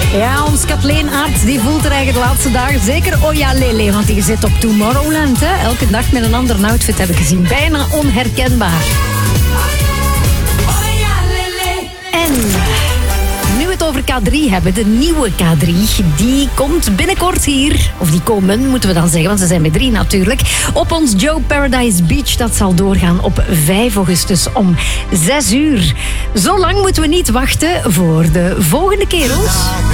Ja, ons Kathleen Aert die voelt er eigenlijk de laatste dagen zeker Oja Lele, want die zit op Tomorrowland. Hè? Elke dag met een ander outfit heb ik gezien. Bijna onherkenbaar. En nu we het over K3 hebben, de nieuwe K3, die komt binnenkort hier. Of die komen, moeten we dan zeggen, want ze zijn met 3 natuurlijk. Op ons Joe Paradise Beach, dat zal doorgaan op 5 augustus om 6 uur. Zo lang moeten we niet wachten voor de volgende kerels.